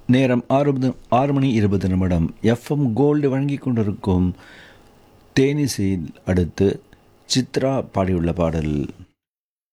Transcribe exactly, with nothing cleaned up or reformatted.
நேரம் ஆறு மணி- ஆறு மணி இருபது நிமிடம். எஃப்எம் கோல்டு வழங்கி கொண்டிருக்கும் தேனிசையில் அடுத்து சித்ரா பாடியுள்ள பாடல்.